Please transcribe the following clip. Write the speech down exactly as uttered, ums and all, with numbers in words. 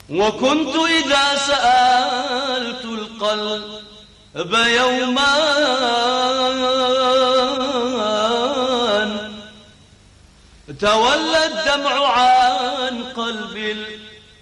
وكنت إذا سألت القلب يوما تولى الدمع عن قلبي